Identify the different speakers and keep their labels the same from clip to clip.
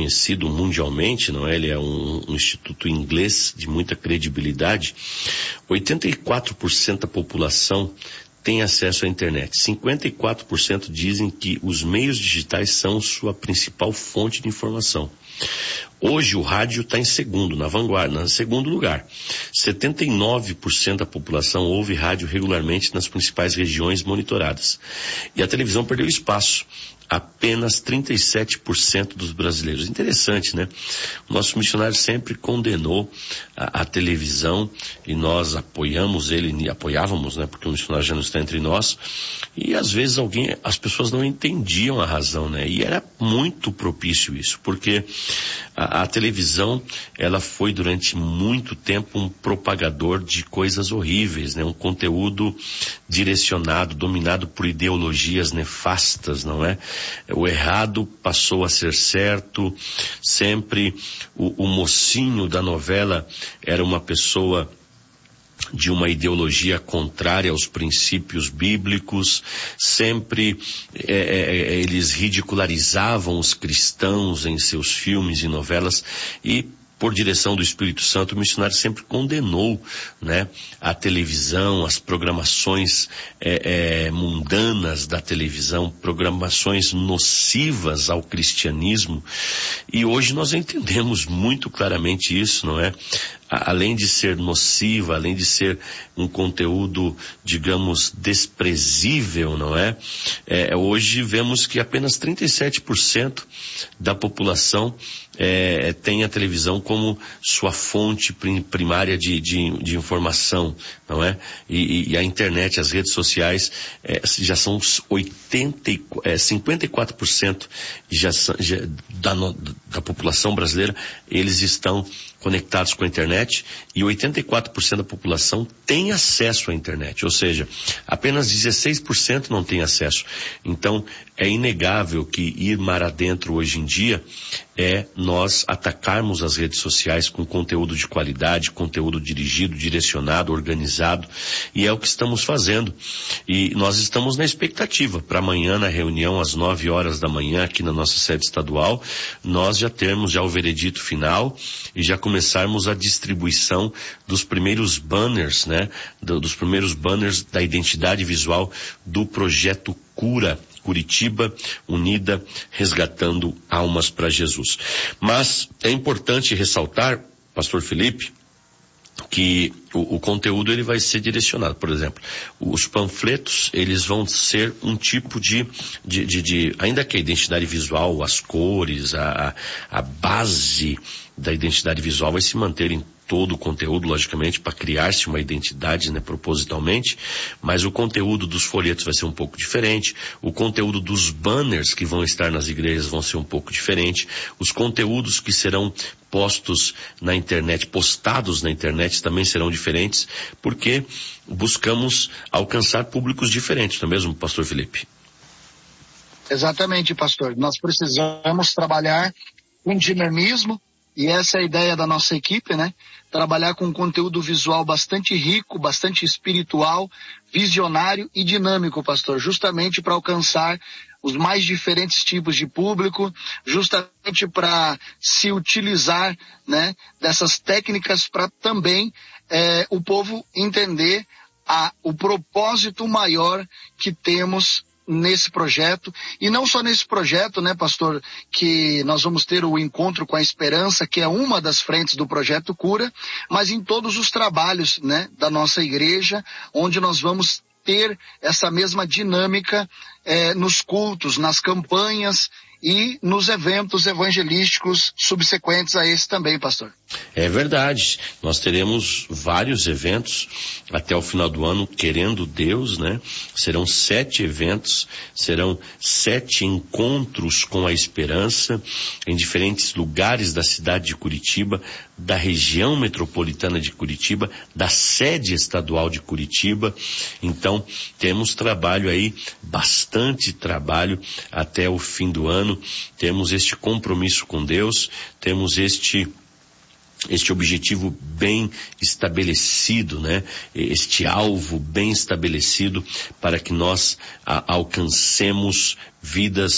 Speaker 1: reconhecido mundialmente, não é? Ele é um instituto inglês de muita credibilidade. 84% da população tem acesso à internet. 54% dizem que os meios digitais são sua principal fonte de informação. Hoje o rádio está em segundo, na vanguarda, em segundo lugar. 79% da população ouve rádio regularmente nas principais regiões monitoradas. E a televisão perdeu espaço. Apenas 37% dos brasileiros. Interessante, né? O nosso missionário sempre condenou a televisão e nós apoiávamos, né? Porque o missionário já não está entre nós. E às vezes as pessoas não entendiam a razão, né? E era muito propício isso, porque a televisão, ela foi durante muito tempo um propagador de coisas horríveis, né? Um conteúdo direcionado, dominado por ideologias nefastas, não é? O errado passou a ser certo, sempre o mocinho da novela era uma pessoa de uma ideologia contrária aos princípios bíblicos, sempre eles ridicularizavam os cristãos em seus filmes e novelas e, por direção do Espírito Santo, o missionário sempre condenou, né, a televisão, as programações mundanas da televisão, programações nocivas ao cristianismo, e hoje nós entendemos muito claramente isso, não é? Além de ser nociva, além de ser um conteúdo, digamos, desprezível, não é? Hoje vemos que apenas 37% da população tem a televisão como sua fonte primária de informação, não é? E a internet, as redes sociais, já são 54% da população brasileira, eles estão conectados com a internet, e 84% da população tem acesso à internet, ou seja, apenas 16% não tem acesso. Então, é inegável que ir mar adentro hoje em dia é nós atacarmos as redes sociais com conteúdo de qualidade, conteúdo dirigido, direcionado, organizado, e é o que estamos fazendo. E nós estamos na expectativa para amanhã, na reunião às 9 horas da manhã, aqui na nossa sede estadual, nós já termos o veredito final e já começarmos a distribuição dos primeiros banners, né, dos primeiros banners da identidade visual do projeto Cura Curitiba Unida, resgatando almas para Jesus. Mas é importante ressaltar, Pastor Felipe, que o conteúdo ele vai ser direcionado. Por exemplo, os panfletos, eles vão ser um tipo de ainda que a identidade visual, as cores, a base da identidade visual vai se manter em todo o conteúdo, logicamente, para criar-se uma identidade, né, propositalmente, mas o conteúdo dos folhetos vai ser um pouco diferente, o conteúdo dos banners que vão estar nas igrejas vão ser um pouco diferente, os conteúdos que serão postados na internet também serão diferentes, porque buscamos alcançar públicos diferentes, não é mesmo, Pastor Felipe?
Speaker 2: Exatamente, pastor. Nós precisamos trabalhar com dinamismo, e essa é a ideia da nossa equipe, né? Trabalhar com um conteúdo visual bastante rico, bastante espiritual, visionário e dinâmico, pastor, justamente para alcançar os mais diferentes tipos de público, justamente para se utilizar, né, dessas técnicas para também o povo entender o propósito maior que temos nesse projeto, e não só nesse projeto, né, pastor, que nós vamos ter o Encontro com a Esperança, que é uma das frentes do projeto Cura, mas em todos os trabalhos, né, da nossa igreja, onde nós vamos ter essa mesma dinâmica nos cultos, nas campanhas e nos eventos evangelísticos subsequentes a esse também, pastor.
Speaker 1: É verdade. Nós teremos vários eventos até o final do ano, querendo Deus, né? Serão 7 eventos, serão 7 encontros com a esperança em diferentes lugares da cidade de Curitiba, da região metropolitana de Curitiba, da sede estadual de Curitiba. Então, temos trabalho aí, bastante trabalho até o fim do ano. Temos este compromisso com Deus, temos este objetivo bem estabelecido, né? Este alvo bem estabelecido para que nós alcancemos vidas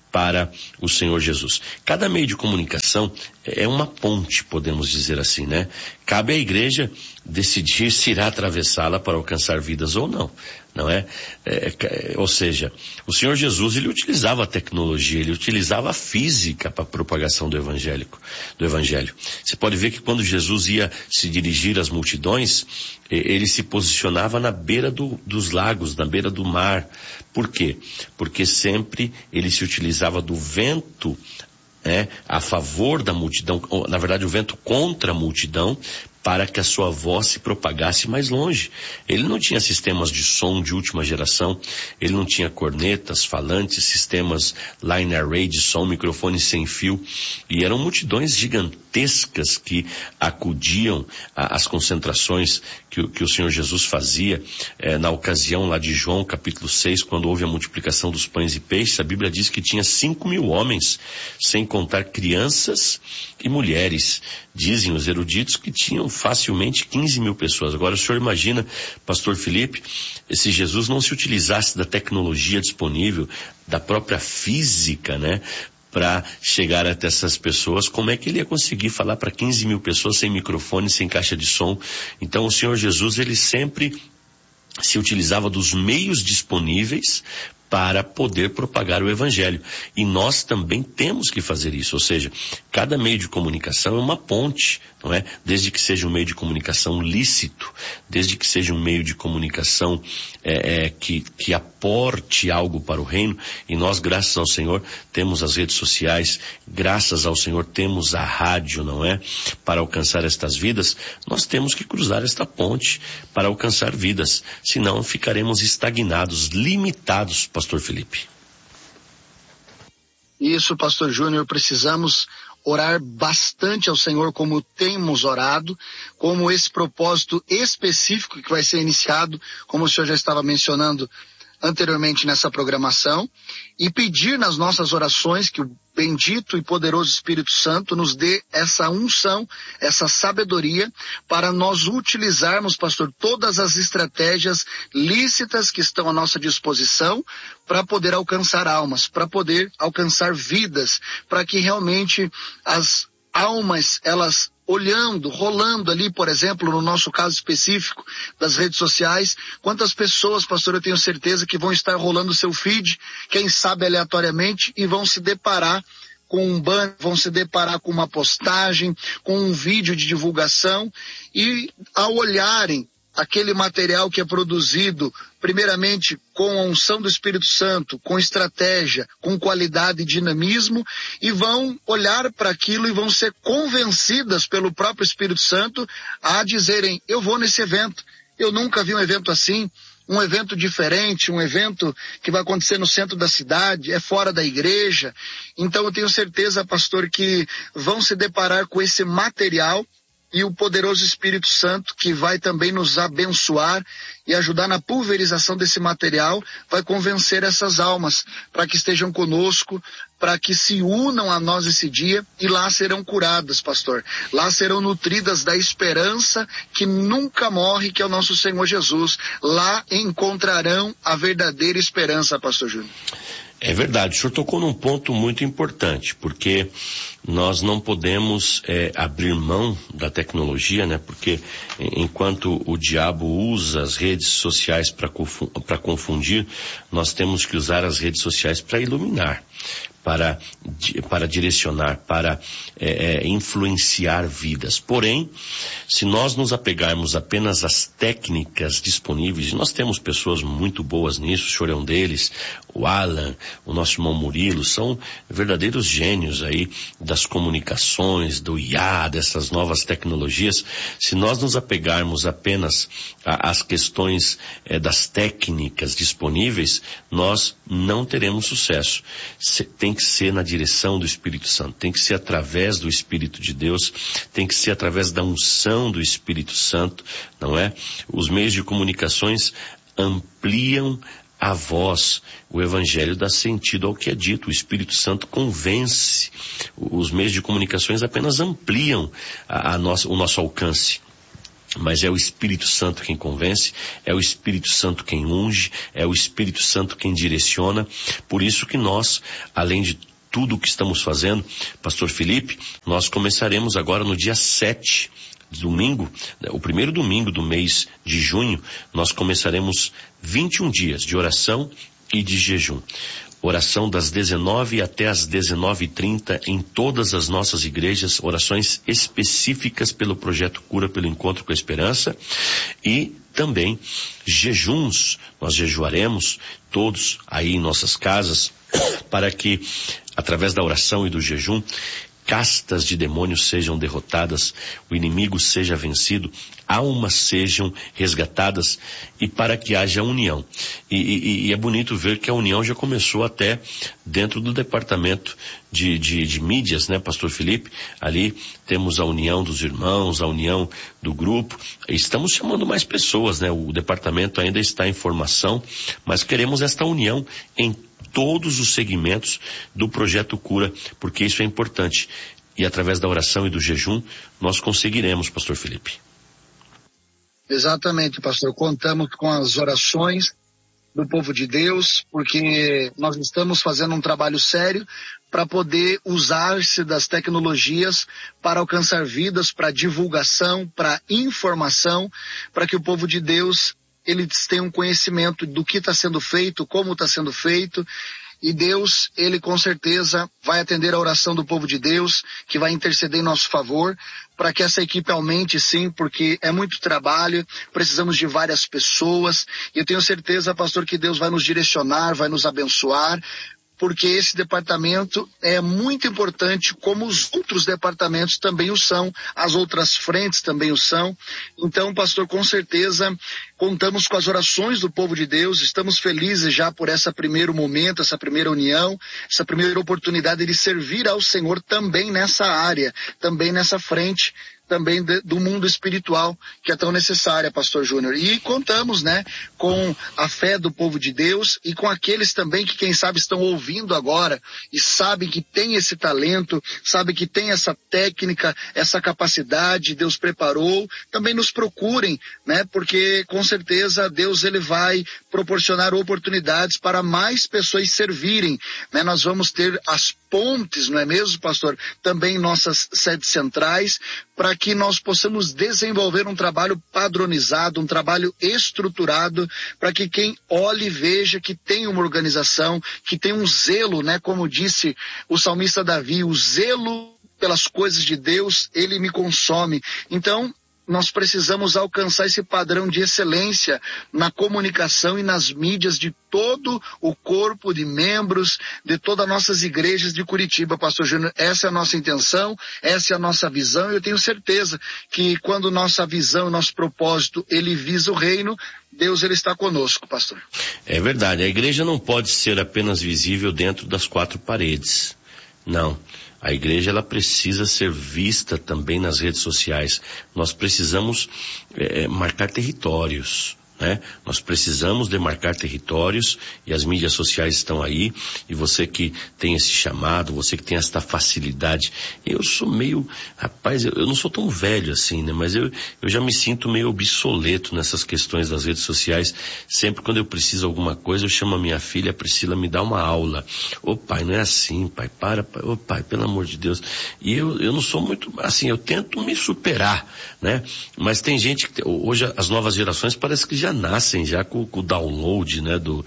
Speaker 1: para o Senhor Jesus. Cada meio de comunicação é uma ponte, podemos dizer assim, né? Cabe à igreja decidir se irá atravessá-la para alcançar vidas ou não, não é? Ou seja, o Senhor Jesus, ele utilizava a tecnologia, ele utilizava a física para a propagação do evangelho. Você pode ver que quando Jesus ia se dirigir às multidões, ele se posicionava na beira dos lagos, na beira do mar. Por quê? Porque sempre ele se utilizava do vento a favor da multidão, na verdade o vento contra a multidão, para que a sua voz se propagasse mais longe. Ele não tinha sistemas de som de última geração, ele não tinha cornetas, falantes, sistemas line array de som, microfones sem fio, e eram multidões gigantescas que acudiam às concentrações que o Senhor Jesus fazia. Na ocasião lá de João, capítulo 6, quando houve a multiplicação dos pães e peixes, a Bíblia diz que tinha 5.000 homens, sem contar crianças e mulheres. Dizem os eruditos que tinham facilmente 15.000 pessoas. Agora o senhor imagina, pastor Felipe, se Jesus não se utilizasse da tecnologia disponível, da própria física, né, para chegar até essas pessoas, como é que ele ia conseguir falar para 15.000 pessoas sem microfone, sem caixa de som? Então o Senhor Jesus, ele sempre se utilizava dos meios disponíveis para poder propagar o evangelho. E nós também temos que fazer isso, ou seja, cada meio de comunicação é uma ponte, não é? Desde que seja um meio de comunicação lícito, desde que seja um meio de comunicação que aporte algo para o reino. E nós, graças ao Senhor, temos as redes sociais, graças ao Senhor temos a rádio, não é? Para alcançar estas vidas, nós temos que cruzar esta ponte para alcançar vidas, senão ficaremos estagnados, limitados, pastor Felipe.
Speaker 2: Isso, pastor Júnior, precisamos orar bastante ao Senhor, como temos orado, como esse propósito específico que vai ser iniciado, como o senhor já estava mencionando anteriormente nessa programação, e pedir nas nossas orações que o bendito e poderoso Espírito Santo nos dê essa unção, essa sabedoria, para nós utilizarmos, pastor, todas as estratégias lícitas que estão à nossa disposição para poder alcançar almas, para poder alcançar vidas, para que realmente as almas, elas olhando, rolando ali, por exemplo, no nosso caso específico das redes sociais, quantas pessoas, pastor, eu tenho certeza que vão estar rolando o seu feed, quem sabe aleatoriamente, e vão se deparar com um banner, vão se deparar com uma postagem, com um vídeo de divulgação, e ao olharem aquele material que é produzido, primeiramente com a unção do Espírito Santo, com estratégia, com qualidade e dinamismo, e vão olhar para aquilo e vão ser convencidas pelo próprio Espírito Santo a dizerem: eu vou nesse evento, eu nunca vi um evento assim, um evento diferente, um evento que vai acontecer no centro da cidade, é fora da igreja. Então eu tenho certeza, pastor, que vão se deparar com esse material, e o poderoso Espírito Santo, que vai também nos abençoar e ajudar na pulverização desse material, vai convencer essas almas para que estejam conosco, para que se unam a nós esse dia, e lá serão curadas, pastor. Lá serão nutridas da esperança que nunca morre, que é o nosso Senhor Jesus. Lá encontrarão a verdadeira esperança, pastor Júnior.
Speaker 1: É verdade, o senhor tocou num ponto muito importante, porque nós não podemos abrir mão da tecnologia, né? Porque enquanto o diabo usa as redes sociais para confundir, nós temos que usar as redes sociais para iluminar, para direcionar, para influenciar vidas. Porém, se nós nos apegarmos apenas às técnicas disponíveis, e nós temos pessoas muito boas nisso, o senhor é um deles, o Alan, o nosso irmão Murilo, são verdadeiros gênios aí das comunicações, do IA, dessas novas tecnologias. Se nós nos apegarmos apenas às questões das técnicas disponíveis, nós não teremos sucesso. Tem que ser na direção do Espírito Santo, tem que ser através do Espírito de Deus, tem que ser através da unção do Espírito Santo, não é? Os meios de comunicações ampliam a voz, o Evangelho dá sentido ao que é dito, o Espírito Santo convence, os meios de comunicações apenas ampliam o nosso alcance. Mas é o Espírito Santo quem convence, é o Espírito Santo quem unge, é o Espírito Santo quem direciona. Por isso que nós, além de tudo o que estamos fazendo, Pastor Felipe, nós começaremos agora no dia 7, domingo, o primeiro domingo do mês de junho, nós começaremos 21 dias de oração e de jejum. Oração das 19 até as 19h30 em todas as nossas igrejas, orações específicas pelo Projeto Cura, pelo Encontro com a Esperança, e também jejuns. Nós jejuaremos todos aí em nossas casas para que, através da oração e do jejum, castas de demônios sejam derrotadas, o inimigo seja vencido, almas sejam resgatadas e para que haja união. E é bonito ver que a união já começou até dentro do departamento de mídias, né, Pastor Felipe? Ali temos a união dos irmãos, a união do grupo. Estamos chamando mais pessoas, né? O departamento ainda está em formação, mas queremos esta união em todos os segmentos do Projeto Cura, porque isso é importante. E através da oração e do jejum, nós conseguiremos, Pastor Felipe.
Speaker 2: Exatamente, pastor. Contamos com as orações do povo de Deus, porque nós estamos fazendo um trabalho sério para poder usar-se das tecnologias para alcançar vidas, para divulgação, para informação, para que o povo de Deus eles têm um conhecimento do que está sendo feito, como está sendo feito, e Deus, Ele com certeza vai atender a oração do povo de Deus, que vai interceder em nosso favor, para que essa equipe aumente sim, porque é muito trabalho, precisamos de várias pessoas, e eu tenho certeza, pastor, que Deus vai nos direcionar, vai nos abençoar, porque esse departamento é muito importante, como os outros departamentos também o são, as outras frentes também o são. Então, pastor, com certeza, contamos com as orações do povo de Deus, estamos felizes já por esse primeiro momento, essa primeira união, essa primeira oportunidade de servir ao Senhor também nessa área, também nessa frente, também do mundo espiritual, que é tão necessária, pastor Júnior. E contamos, né, com a fé do povo de Deus e com aqueles também que, quem sabe, estão ouvindo agora e sabem que tem esse talento, sabem que tem essa técnica, essa capacidade, Deus preparou, também nos procurem, né, porque com certeza Deus ele vai proporcionar oportunidades para mais pessoas servirem, né, nós vamos ter as pontes, não é mesmo, pastor? Também nossas sedes centrais, para que nós possamos desenvolver um trabalho padronizado, um trabalho estruturado, para que quem olhe veja que tem uma organização, que tem um zelo, né? Como disse o salmista Davi, o zelo pelas coisas de Deus, ele me consome. Então, nós precisamos alcançar esse padrão de excelência na comunicação e nas mídias de todo o corpo de membros de todas as nossas igrejas de Curitiba, pastor Júnior. Essa é a nossa intenção, essa é a nossa visão, e eu tenho certeza que quando nossa visão, nosso propósito, ele visa o reino, Deus ele está conosco, pastor.
Speaker 1: É verdade, a igreja não pode ser apenas visível dentro das quatro paredes. Não. A igreja ela precisa ser vista também nas redes sociais. Nós precisamos marcar territórios, né? Nós precisamos demarcar territórios e as mídias sociais estão aí, e você que tem esse chamado, você que tem esta facilidade, eu sou meio, rapaz, eu não sou tão velho assim, né? Mas eu já me sinto meio obsoleto nessas questões das redes sociais. Sempre quando eu preciso de alguma coisa, eu chamo a minha filha, a Priscila, me dá uma aula. Ô pai, não é assim, pai, para, ô pai, pelo amor de Deus. E eu não sou muito, assim, eu tento me superar, né? Mas tem gente que, hoje as novas gerações parece que já nascem já com o download, né, do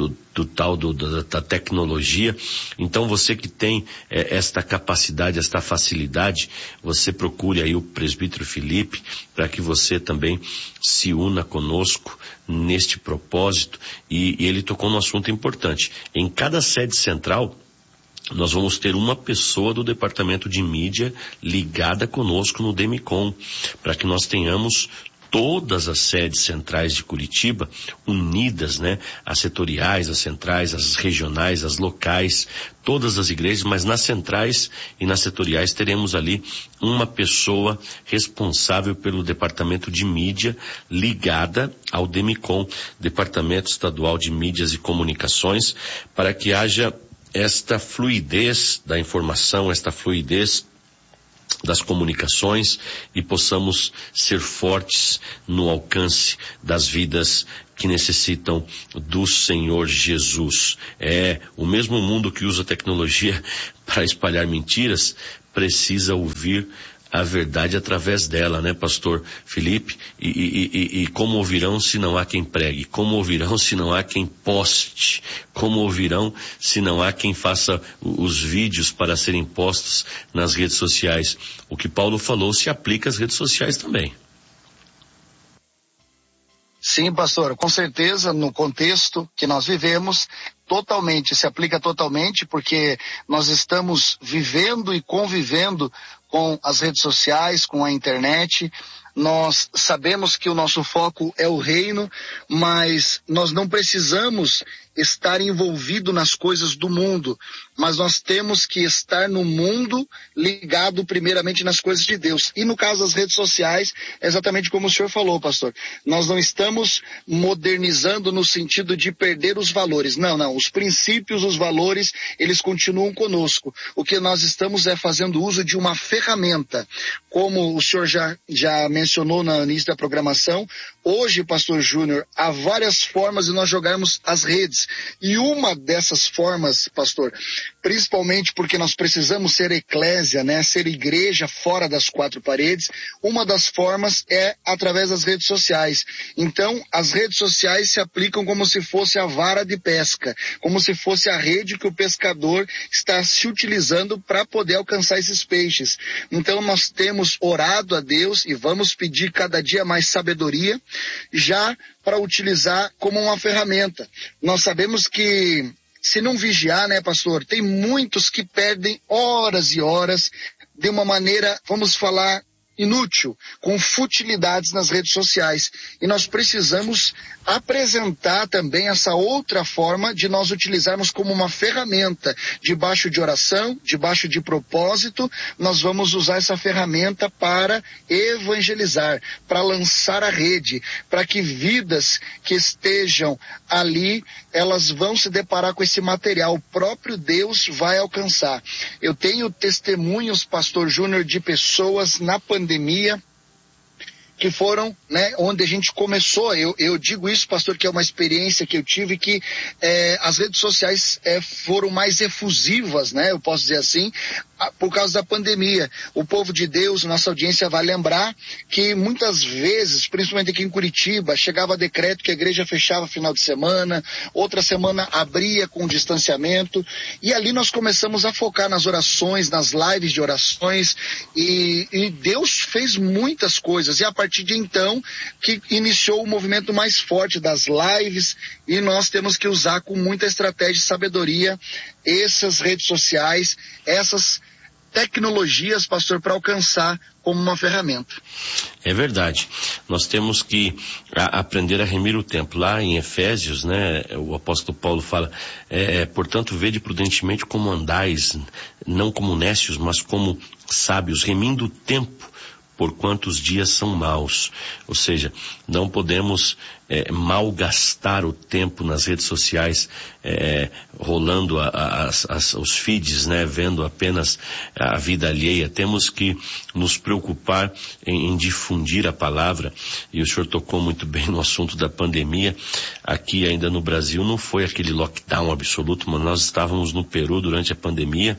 Speaker 1: tal da tecnologia. Então você que tem esta capacidade, esta facilidade, você procure aí o presbítero Felipe para que você também se una conosco neste propósito, e ele tocou num assunto importante. Em cada sede central nós vamos ter uma pessoa do departamento de mídia ligada conosco no Demicon, para que nós tenhamos todas as sedes centrais de Curitiba unidas, né? As setoriais, as centrais, as regionais, as locais, todas as igrejas, mas nas centrais e nas setoriais teremos ali uma pessoa responsável pelo departamento de mídia ligada ao Demicon, Departamento Estadual de Mídias e Comunicações, para que haja esta fluidez da informação, esta fluidez das comunicações e possamos ser fortes no alcance das vidas que necessitam do Senhor Jesus. O mesmo mundo que usa tecnologia para espalhar mentiras precisa ouvir a verdade através dela, né, pastor Felipe? E como ouvirão se não há quem pregue? Como ouvirão se não há quem poste? Como ouvirão se não há quem faça os vídeos para serem postos nas redes sociais? O que Paulo falou se aplica às redes sociais também.
Speaker 2: Sim, pastor, com certeza, no contexto que nós vivemos, se aplica totalmente, porque nós estamos vivendo e convivendo com as redes sociais, com a internet. Nós sabemos que o nosso foco é o reino, mas nós não precisamos estar envolvido nas coisas do mundo, mas nós temos que estar no mundo ligado primeiramente nas coisas de Deus. E no caso das redes sociais, é exatamente como o senhor falou, pastor. Nós não estamos modernizando no sentido de perder os valores. Não. Os princípios, os valores, eles continuam conosco. O que nós estamos fazendo uso de uma ferramenta. Como o senhor já mencionou no início da programação, hoje, pastor Júnior, há várias formas de nós jogarmos as redes. E uma dessas formas, pastor, principalmente porque nós precisamos ser eclésia, né, ser igreja fora das quatro paredes, uma das formas é através das redes sociais. Então, as redes sociais se aplicam como se fosse a vara de pesca, como se fosse a rede que o pescador está se utilizando para poder alcançar esses peixes. Então, nós temos orado a Deus e vamos pedir cada dia mais sabedoria, já para utilizar como uma ferramenta. Nós sabemos que se não vigiar, né, pastor, tem muitos que perdem horas e horas de uma maneira, vamos falar, inútil, com futilidades nas redes sociais. E nós precisamos apresentar também essa outra forma de nós utilizarmos como uma ferramenta, debaixo de oração, debaixo de propósito, nós vamos usar essa ferramenta para evangelizar, para lançar a rede, para que vidas que estejam ali, elas vão se deparar com esse material, o próprio Deus vai alcançar. Eu tenho testemunhos, pastor Júnior, de pessoas na pandemia que foram, né, onde a gente começou. Eu digo isso, pastor, que é uma experiência que eu tive, que as redes sociais foram mais efusivas, né, eu posso dizer assim, por causa da pandemia. O povo de Deus, nossa audiência vai lembrar que muitas vezes, principalmente aqui em Curitiba, chegava decreto que a igreja fechava final de semana, outra semana abria com distanciamento, e ali nós começamos a focar nas orações, nas lives de orações, e Deus fez muitas coisas, e a partir de então que iniciou o movimento mais forte das lives, e nós temos que usar com muita estratégia e sabedoria essas redes sociais, essas tecnologias, pastor, para alcançar como uma ferramenta.
Speaker 1: É verdade. Nós temos que aprender a remir o tempo. Lá em Efésios, né, o apóstolo Paulo fala, portanto, vede prudentemente como andais, não como nécios, mas como sábios, remindo o tempo, porquanto os dias são maus. Ou seja, não podemos malgastar o tempo nas redes sociais, rolando os feeds, né, vendo apenas a vida alheia. Temos que nos preocupar em difundir a palavra, e o senhor tocou muito bem no assunto da pandemia. Aqui ainda no Brasil não foi aquele lockdown absoluto, mas nós estávamos no Peru durante a pandemia,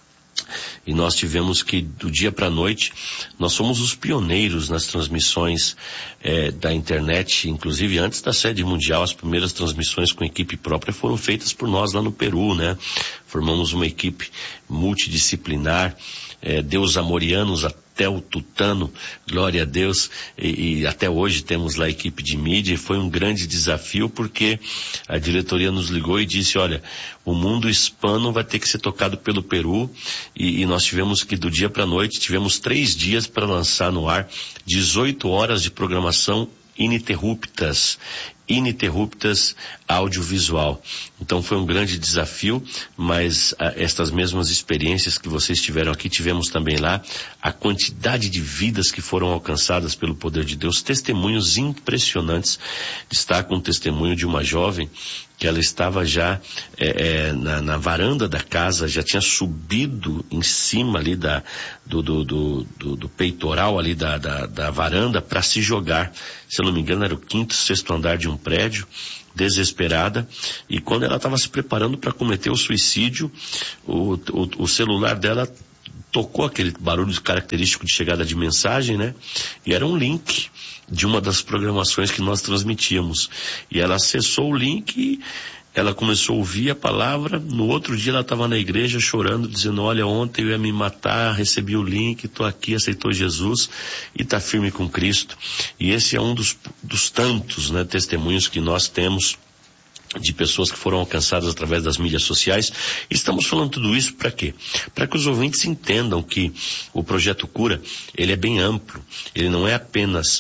Speaker 1: e nós tivemos que, do dia para a noite, nós somos os pioneiros nas transmissões da internet, inclusive antes da sede mundial, as primeiras transmissões com equipe própria foram feitas por nós lá no Peru, né? Formamos uma equipe multidisciplinar, Deus Amorianos até o Tutano, glória a Deus, e até hoje temos lá a equipe de mídia, e foi um grande desafio porque a diretoria nos ligou e disse, olha, o mundo hispano vai ter que ser tocado pelo Peru, e nós tivemos que, do dia para a noite, tivemos 3 dias para lançar no ar 18 horas de programação ininterruptas, ininterruptas audiovisual. Então foi um grande desafio, mas estas mesmas experiências que vocês tiveram aqui, tivemos também lá, a quantidade de vidas que foram alcançadas pelo poder de Deus, testemunhos impressionantes. Destaca um testemunho de uma jovem que ela estava já na varanda da casa, já tinha subido em cima ali do peitoral ali da varanda para se jogar. Se eu não me engano, era o 5º, 6º andar de um prédio, desesperada, e quando ela estava se preparando para cometer o suicídio, o celular dela tocou aquele barulho característico de chegada de mensagem, né? E era um link de uma das programações que nós transmitíamos. E ela acessou o link e ela começou a ouvir a palavra. No outro dia ela estava na igreja chorando, dizendo: olha, ontem eu ia me matar, recebi o link, estou aqui, aceitou Jesus e está firme com Cristo. E esse é um dos tantos, né, testemunhos que nós temos de pessoas que foram alcançadas através das mídias sociais. Estamos falando tudo isso para quê? Para que os ouvintes entendam que o Projeto Cura, ele é bem amplo. Ele não é apenas